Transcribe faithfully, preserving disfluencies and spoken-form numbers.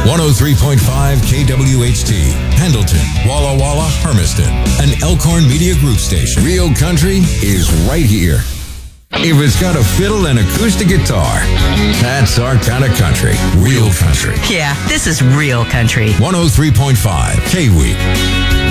one oh three point five K W H T, Pendleton, Walla Walla, Hermiston, an Elkhorn Media Group station. Real country is right here. If it's got a fiddle and acoustic guitar, that's our kind of country. Real country. Yeah, this is real country. one oh three point five K-Week.